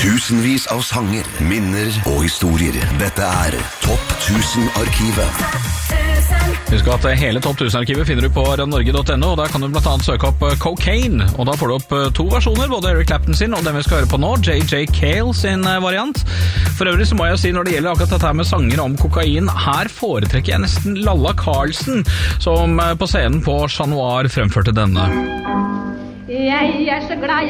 Tusenvis av sanger, minner og historier. Dette Topp 1000-arkivet. Husk at hele Topp 1000-arkivet finner du på radionorge.no, og der kan du blant annet søke opp Cocaine, og da får du opp 2 versjoner, både Eric Clapton sin og den vi skal høre på nå, J.J. Cale sin variant. For øvrig så må jeg si, når det gjelder akkurat dette her med sanger om kokain, her foretrekker jeg nesten Lalla Carlsen, som på scenen på Chat Noir fremførte denne. Jeg så glad